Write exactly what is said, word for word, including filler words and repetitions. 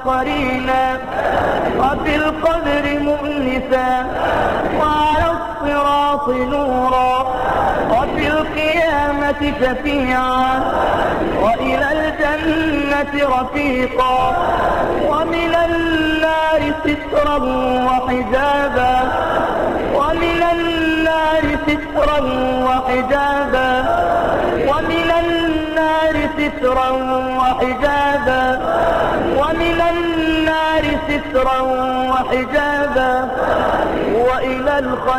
قرينا وفي القبر مؤنسا وعلى الصراط نورا وفي القيامة شفيعا وإلى الجنة رفيقا ومن النار سترا وحجابا ومن النار سترا وحجابا ومن النار سترا وحجابا ومن النار سترا وحجابا وإلى الخير